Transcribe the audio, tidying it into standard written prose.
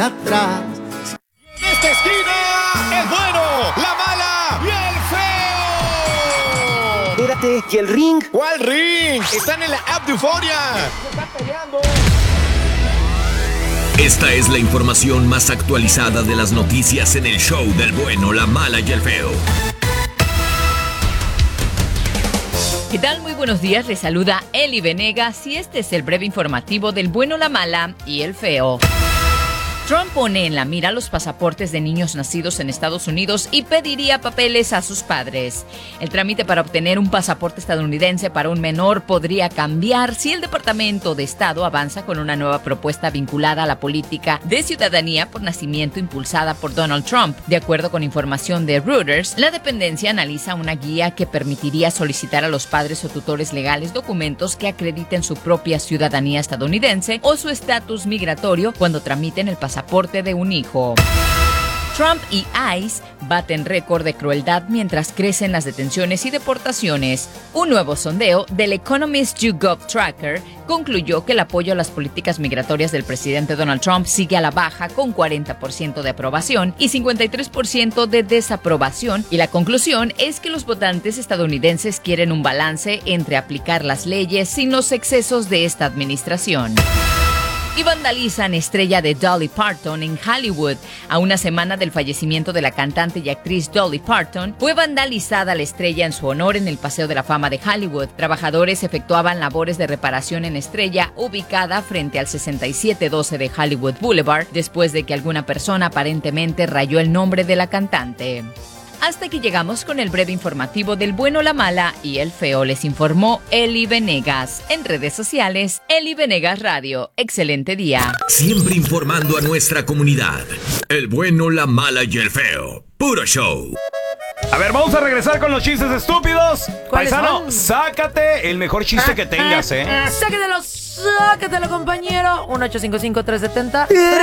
atrás. En esta esquina, el bueno, la mala y el feo. Espérate, ¿y el ring? ¿Cuál ring? Están en la app de Euforia. Se están peleando. Esta es la información más actualizada de las noticias en el show del bueno, la mala y el feo. ¿Qué tal? Muy buenos días, les saluda Eli Venegas y este es el breve informativo del bueno, la mala y el feo. Trump pone en la mira los pasaportes de niños nacidos en Estados Unidos y pediría papeles a sus padres. El trámite para obtener un pasaporte estadounidense para un menor podría cambiar si el Departamento de Estado avanza con una nueva propuesta vinculada a la política de ciudadanía por nacimiento impulsada por Donald Trump. De acuerdo con información de Reuters, la dependencia analiza una guía que permitiría solicitar a los padres o tutores legales documentos que acrediten su propia ciudadanía estadounidense o su estatus migratorio cuando tramiten el pasaporte de un hijo. Trump y ICE baten récord de crueldad mientras crecen las detenciones y deportaciones. Un nuevo sondeo del Economist YouGov Tracker concluyó que el apoyo a las políticas migratorias del presidente Donald Trump sigue a la baja con 40% de aprobación y 53% de desaprobación, y la conclusión es que los votantes estadounidenses quieren un balance entre aplicar las leyes sin los excesos de esta administración. Y vandalizan estrella de Dolly Parton en Hollywood. A una semana del fallecimiento de la cantante y actriz Dolly Parton, fue vandalizada la estrella en su honor en el Paseo de la Fama de Hollywood. Trabajadores efectuaban labores de reparación en estrella ubicada frente al 6712 de Hollywood Boulevard, después de que alguna persona aparentemente rayó el nombre de la cantante. Hasta que llegamos con el breve informativo del bueno, la mala y el feo. Les informó Eli Venegas. En redes sociales, Eli Venegas Radio. Excelente día. Siempre informando a nuestra comunidad. El bueno, la mala y el feo. Puro show. A ver, vamos a regresar con los chistes estúpidos. Paisano, son? sácate el mejor chiste que tengas, Sáquetelo, compañero. 1-855-370